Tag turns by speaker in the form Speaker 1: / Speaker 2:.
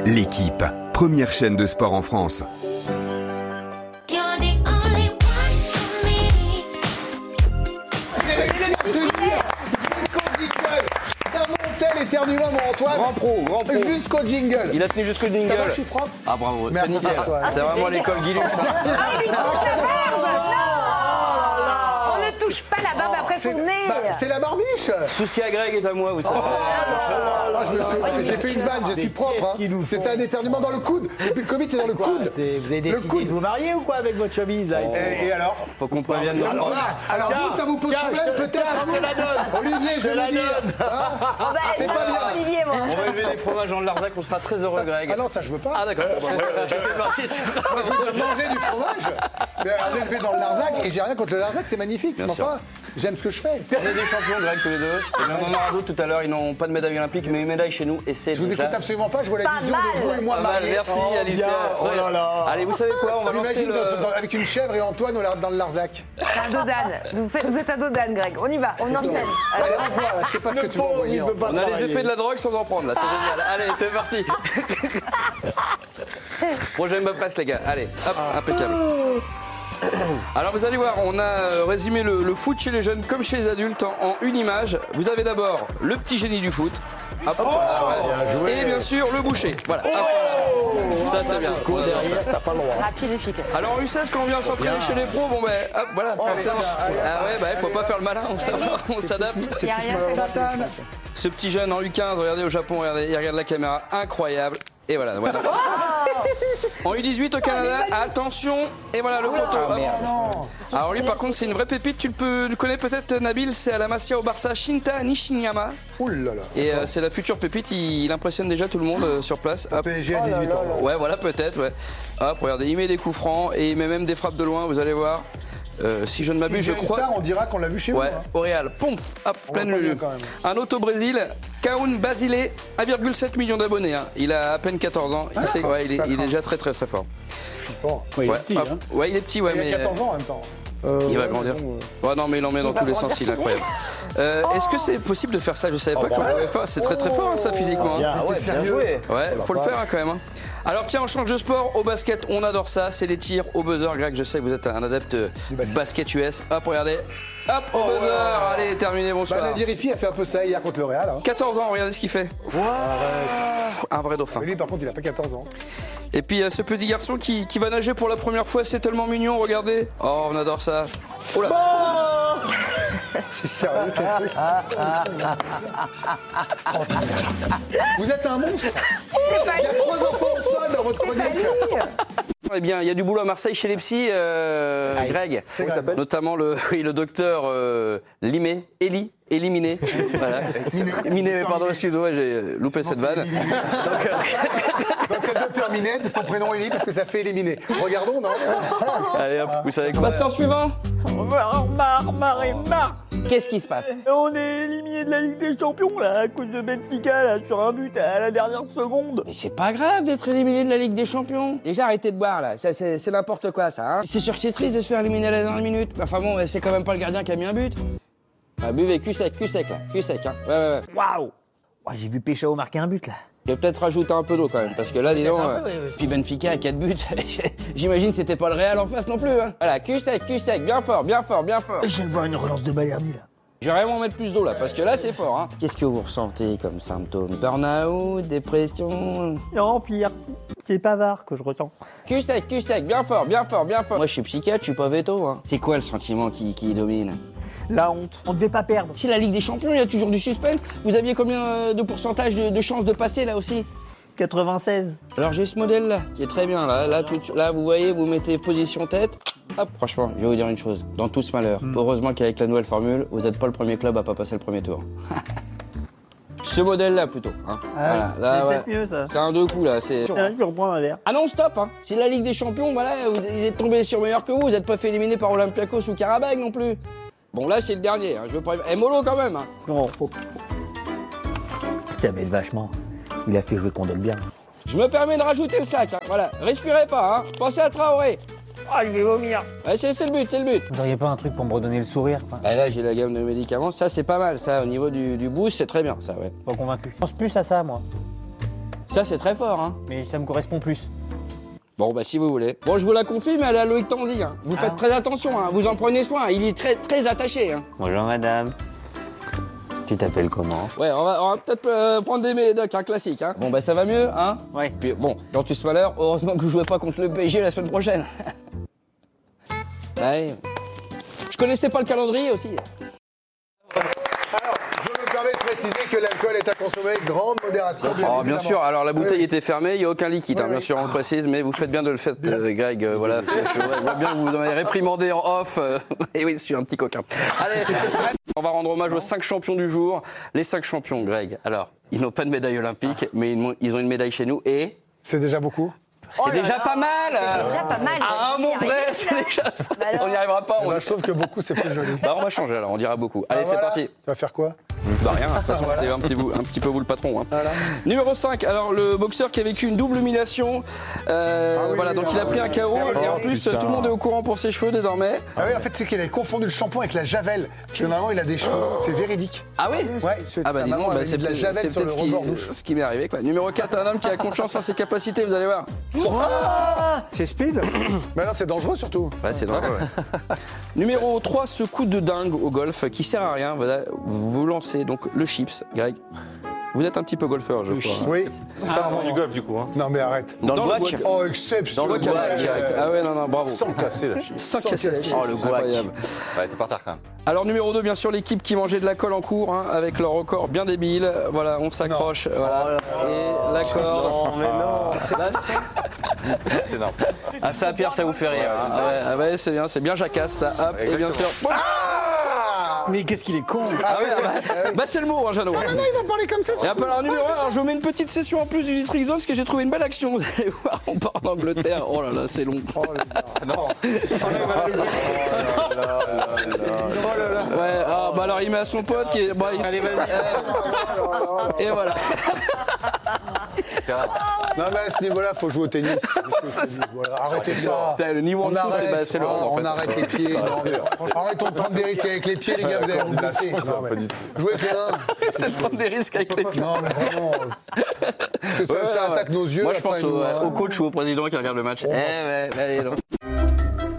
Speaker 1: L'équipe, première chaîne de sport en France.
Speaker 2: Éternuement, mon Antoine.
Speaker 3: Grand pro.
Speaker 2: Jusqu'au jingle.
Speaker 3: Il a tenu jusqu'au jingle.
Speaker 2: Ça va, je suis propre.
Speaker 3: Ah bravo,
Speaker 2: Merci
Speaker 3: c'est nickel. C'est vraiment l'école Guilux.
Speaker 4: Ah, il lui touche la barbe. Non. On ne touche pas la barbe après son nez.
Speaker 2: C'est la barbiche.
Speaker 3: Tout ce qui est à Greg est à moi, vous savez.
Speaker 2: J'ai fait une vanne, je suis propre. C'était un éternuement dans le coude. Depuis le Covid, c'est dans le coude.
Speaker 5: Vous avez décidé de vous marier ou quoi avec votre chemise là?
Speaker 2: Et alors?
Speaker 3: Faut qu'on prévienne.
Speaker 2: Alors vous, ça vous pose problème peut-être à vous? Olivier, je vais le dire. C'est pas bien.
Speaker 4: Olivier, moi.
Speaker 3: On va élever les fromages dans le Larzac, on sera très heureux, Greg.
Speaker 2: Ah non, ça je veux pas.
Speaker 3: Ah d'accord. J'étais parti.
Speaker 2: Je veux manger du fromage. Mais on est élevé dans le Larzac et j'ai rien contre le Larzac, c'est magnifique.
Speaker 3: Bien
Speaker 2: Mais
Speaker 3: sûr.
Speaker 2: enfin, j'aime ce que je fais.
Speaker 3: On est des champions, Greg, tous les deux. Et même on aura d'autres tout à l'heure, ils n'ont pas de médaille olympique, mais une médaille chez nous. Et c'est
Speaker 2: Je vous écoute absolument pas, je vois la
Speaker 4: Pas
Speaker 2: vision de vous et moi
Speaker 3: Pas mal,
Speaker 2: mariés.
Speaker 3: merci Alicia.
Speaker 2: Oh là là.
Speaker 3: Allez, vous savez quoi, on va lancer
Speaker 2: Imagine
Speaker 3: le...
Speaker 2: avec une chèvre et Antoine dans le Larzac.
Speaker 4: Un dos d'âne. Vous êtes un dos d'âne, Greg. On y va. On enchaîne.
Speaker 2: Allez, envoie, je sais pas ce que tu vas envoyer.
Speaker 3: On a les effets de la drogue sans en prendre, là, c'est génial. Allez, c'est parti. Prochain me passe, les gars. Allez, hop, impeccable. Alors vous allez voir, on a résumé le foot chez les jeunes comme chez les adultes en une image. Vous avez d'abord le petit génie du foot. Hop, voilà, ouais. Et bien sûr le boucher. Voilà. Hop, voilà. Ça c'est bien.
Speaker 4: Rapide, efficace.
Speaker 3: Alors en U16 quand on vient s'entraîner chez les pros, bon ben hop, voilà, forcément. Ah ouais, bah faut pas faire le malin, on s'adapte.
Speaker 4: Il n'y a rien, c'est parti.
Speaker 3: Ce petit jeune en U15, regardez au Japon, regardez, il regarde la caméra, incroyable. Et voilà. En U18 au Canada, attention, et voilà le poteau. Alors lui par contre c'est une vraie pépite, tu le connais peut-être Nabil, c'est à la Masia au Barça, Shinta Nishinyama.
Speaker 2: Ouh là là.
Speaker 3: Et c'est la future pépite, il impressionne déjà tout le monde sur place. Hop.
Speaker 2: PSG à 18 ans.
Speaker 3: Ouais voilà peut-être, ouais. Hop, regardez, il met des coups francs et il met même des frappes de loin, vous allez voir. Si je ne m'abuse, je crois.
Speaker 2: Star, on dira qu'on l'a vu chez vous.
Speaker 3: Ouais, au Real, pomf, hop, pleine lulu. Un autre au Brésil, Kaun Basile, 1,7 million d'abonnés. Hein. Il a à peine 14 ans. Il est déjà très très très fort.
Speaker 2: Flippant.
Speaker 5: Ouais, il est petit, hein.
Speaker 3: Ouais, il est petit, ouais,
Speaker 2: Il
Speaker 3: mais.
Speaker 2: a 14 ans en même temps.
Speaker 3: Il va grandir. Ouais, non, mais il en met dans tous les sens, il est incroyable. Est-ce que c'est possible de faire ça? Je savais pas comment on pouvait faire. C'est très très fort, hein, ça, physiquement.
Speaker 5: Bien, bien joué.
Speaker 3: Ouais, faut le faire hein, quand même. Hein. Alors tiens, on change de sport. Au basket, on adore ça. C'est les tirs au buzzer. Greg, je sais que vous êtes un adepte du basket US. Hop, regardez. Hop, au buzzer. Allez, terminé, bonsoir.
Speaker 2: Nadir Rifi a fait un peu ça hier contre le Real. Hein.
Speaker 3: 14 ans, regardez ce qu'il fait. Un vrai dauphin.
Speaker 2: Mais lui, par contre, il a pas 14 ans.
Speaker 3: Et puis ce petit garçon qui va nager pour la première fois, c'est tellement mignon, regardez. Oh, on adore ça. Oh là.
Speaker 2: C'est sérieux ton truc. Vous êtes un monstre. Il y a 3 enfants au sol dans votre chronique.
Speaker 3: Eh bien, il y a du boulot à Marseille chez les psys, Greg.
Speaker 2: Comment il s'appelle?
Speaker 3: Notamment le docteur éliminé. Voilà. Miné, pardon, excusez-moi, j'ai loupé cette vanne.
Speaker 2: Donc c'est le docteur Minette, son prénom Élie parce que ça fait éliminer. Regardons, non?
Speaker 3: Allez hop, vous savez quoi? Patient suivant.
Speaker 5: Marre.
Speaker 3: Qu'est-ce qui se passe?
Speaker 5: On est éliminé de la Ligue des Champions là à cause de Benfica là, sur un but à la dernière seconde.
Speaker 3: Mais c'est pas grave d'être éliminé de la Ligue des Champions. Déjà arrêtez de boire là, c'est n'importe quoi ça. Hein. C'est sûr que c'est triste de se faire éliminer à la dernière minute. Enfin bon, c'est quand même pas le gardien qui a mis un but. Ah, buvez, cul sec là, cul sec. Hein. Ouais.
Speaker 5: Waouh. J'ai vu Péchao marquer un but là.
Speaker 3: Je vais peut-être rajouter un peu d'eau quand même, parce que là, dis donc, puis Benfica à 4 buts, j'imagine que c'était pas le Real en face non plus. Hein. Voilà, cul sec, bien fort.
Speaker 5: Je viens de voir une relance de Balerdi là.
Speaker 3: Je vais vraiment mettre plus d'eau là, parce que là, c'est fort. Hein. Qu'est-ce que vous ressentez comme symptômes? Burn-out, dépression?
Speaker 5: Non, pire. C'est Pavard que je ressens.
Speaker 3: Cul sec, bien fort. Moi, je suis psychiatre, je suis pas veto. Hein. C'est quoi le sentiment qui domine?
Speaker 5: La honte. On devait pas perdre.
Speaker 3: C'est la Ligue des Champions, il y a toujours du suspense. Vous aviez combien de pourcentage de chances de passer là aussi?
Speaker 5: 96.
Speaker 3: Alors j'ai ce modèle là, qui est très bien. Là, vous voyez, vous mettez position tête. Hop, franchement, je vais vous dire une chose. Dans tout ce malheur, heureusement qu'avec la nouvelle formule, vous n'êtes pas le premier club à pas passer le premier tour. Ce modèle-là plutôt. Hein.
Speaker 5: Ah,
Speaker 3: voilà, là,
Speaker 5: c'est
Speaker 3: ouais.
Speaker 5: peut-être mieux ça.
Speaker 3: C'est un deux coups là. C'est...
Speaker 5: Je reprends un verre.
Speaker 3: Ah non, stop hein. C'est la Ligue des Champions, voilà, vous êtes tombé sur meilleur que vous n'êtes pas fait éliminer par Olympiakos ou Karabakh non plus. Bon là c'est le dernier, hein. Je veux pas... Et mollo quand même hein.
Speaker 5: Non, faut... Tiens mais vachement, il a fait jouer Condolbia.
Speaker 3: Je me permets de rajouter le sac, hein. Voilà. Respirez pas, hein. Pensez à Traoré.
Speaker 5: Ah, je vais vomir.
Speaker 3: Ouais, c'est le but.
Speaker 5: Vous auriez pas un truc pour me redonner le sourire quoi?
Speaker 3: Bah là j'ai la gamme de médicaments, ça c'est pas mal, ça au niveau du boost c'est très bien ça ouais.
Speaker 5: Pas convaincu. Je pense plus à ça moi.
Speaker 3: Ça, c'est très fort, hein.
Speaker 5: Mais ça me correspond plus.
Speaker 3: Bon, bah si vous voulez. Bon, je vous la confie, mais elle a Loïc Tanzi. Hein. Vous faites très attention, hein. Vous en prenez soin. Il est très, très attaché. Hein.
Speaker 6: Bonjour madame. Tu t'appelles comment?
Speaker 3: Ouais, on va peut-être prendre des médocs, un classique. Hein. Bon, bah ça va mieux, hein.
Speaker 5: Ouais.
Speaker 3: Puis bon, Jean-Tus Malheur, heureusement que vous jouez pas contre le PSG la semaine prochaine. Ouais. Je connaissais pas le calendrier aussi.
Speaker 2: Je me permets de préciser que l'alcool est à consommer avec grande modération.
Speaker 3: Bien
Speaker 2: évidemment.
Speaker 3: sûr, alors la bouteille
Speaker 2: Oui.
Speaker 3: était fermée, il n'y a aucun liquide, hein,
Speaker 2: Oui,
Speaker 3: bien
Speaker 2: oui.
Speaker 3: sûr, on le précise, mais vous faites bien de le faire, Greg, voilà. Je vois bien que vous en avez réprimandé en off, et oui, je suis un petit coquin. Allez, on va rendre hommage aux 5 champions du jour. Les 5 champions, Greg, alors, ils n'ont pas de médaille olympique, mais ils ont une médaille chez nous, et...
Speaker 2: C'est déjà beaucoup.
Speaker 3: C'est déjà pas mal.
Speaker 4: C'est déjà pas mal.
Speaker 3: Ah, mon prêt, c'est déjà ça. On n'y arrivera pas.
Speaker 2: Eh ben, je trouve que beaucoup, c'est plus joli.
Speaker 3: Bah, on va changer alors, on dira beaucoup. Allez, c'est
Speaker 2: Voilà.
Speaker 3: parti.
Speaker 2: Tu vas faire quoi?
Speaker 3: Bah rien, de toute façon, c'est un petit peu vous le patron. Hein.
Speaker 2: Voilà.
Speaker 3: Numéro 5, alors le boxeur qui a vécu une double humiliation. Voilà, donc il a pris un KO et en plus tout le monde est au courant pour ses cheveux désormais.
Speaker 2: Ah oui, en fait, c'est qu'il avait confondu le shampoing avec la javel. Parce que normalement, il a des cheveux. C'est véridique.
Speaker 3: Ah oui.
Speaker 2: Ouais,
Speaker 3: Ah bah
Speaker 2: sa
Speaker 3: dis
Speaker 2: maman
Speaker 3: donc,
Speaker 2: avait mis de la javel sur le
Speaker 3: peut-être
Speaker 2: rebord douche.
Speaker 3: ce qui m'est arrivé. Quoi. Numéro 4, un homme qui a confiance en ses capacités, vous allez voir.
Speaker 5: C'est speed?
Speaker 2: Mais non, c'est dangereux surtout.
Speaker 3: Ouais, c'est dangereux. Ouais. Numéro 3, ce coup de dingue au golf qui sert à rien. Voilà, vous lancez donc le chips, Greg. Vous êtes un petit peu golfeur, je crois.
Speaker 2: Oui.
Speaker 7: C'est pas vraiment du golf du coup. Hein.
Speaker 2: Non, mais arrête.
Speaker 6: Dans le
Speaker 3: Dans le
Speaker 6: guac.
Speaker 3: guac.
Speaker 2: Oh, exceptionnel.
Speaker 3: Ah ouais, non, bravo.
Speaker 7: Sans casser la chine.
Speaker 3: Sans
Speaker 2: Sans
Speaker 3: casser la
Speaker 2: casser.
Speaker 3: chips,
Speaker 6: Oh, le
Speaker 3: c'est incroyable.
Speaker 7: Ouais, t'es par terre quand même.
Speaker 3: Alors numéro 2, bien sûr, l'équipe qui mangeait de la colle en cours, hein, avec leur record bien débile. Voilà, on s'accroche. Voilà. Et la corde.
Speaker 6: Non, mais non.
Speaker 3: Là,
Speaker 7: C'est énorme.
Speaker 6: Ah, ça, Pierre, ça vous fait rire. Hein.
Speaker 3: ouais, c'est bien jacasse ça. Hop, et bien sûr.
Speaker 5: Mais qu'est-ce qu'il est con!
Speaker 3: Ah ouais, bah c'est le mot, hein, Jeannot.
Speaker 2: Ah non, il va parler comme ça.
Speaker 3: Et après, alors, numéro 1, alors je vous mets une petite session en plus du District Zone parce que j'ai trouvé une belle action. Vous allez voir, on part en Angleterre. Oh là là, c'est long.
Speaker 7: Non.
Speaker 3: Ouais, ah, bah alors il met à son pote qui est. Bah, allez, vas-y. Et voilà.
Speaker 2: Non, mais à ce niveau-là, faut jouer au tennis. Voilà, arrêtez ça.
Speaker 3: Le niveau en
Speaker 2: On
Speaker 3: dessous,
Speaker 2: arrête,
Speaker 3: c'est le hand, en
Speaker 2: on
Speaker 3: fait.
Speaker 2: arrête les pieds. Non, mais arrêtons de prendre des risques avec les pieds, les gars, vous allez vous blesser. Non, mais jouez avec les mains.
Speaker 3: Peut-être prendre des risques avec les pieds.
Speaker 2: Non, mais vraiment. Parce que ça attaque nos yeux.
Speaker 3: Moi, je
Speaker 2: après,
Speaker 3: pense
Speaker 2: nous, hein.
Speaker 3: au coach ou au président qui regarde le match. Eh ouais, allez, non.